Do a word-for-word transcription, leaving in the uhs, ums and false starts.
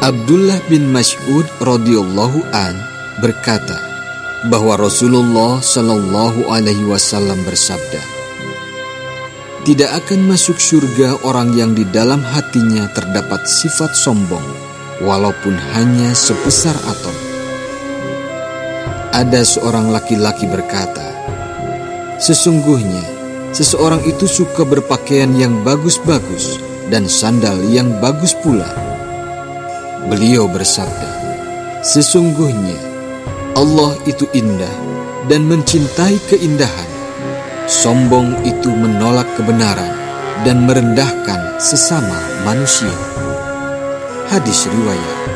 Abdullah bin Mas'ud radhiyallahu an berkata bahwa Rasulullah shallallahu alaihi wasallam bersabda, "Tidak akan masuk surga orang yang di dalam hatinya terdapat sifat sombong, walaupun hanya sebesar atom." Ada seorang laki-laki berkata, "Sesungguhnya seseorang itu suka berpakaian yang bagus-bagus dan sandal yang bagus pula." Beliau bersabda, "Sesungguhnya Allah itu indah dan mencintai keindahan. Sombong itu menolak kebenaran dan merendahkan sesama manusia." Hadis riwayat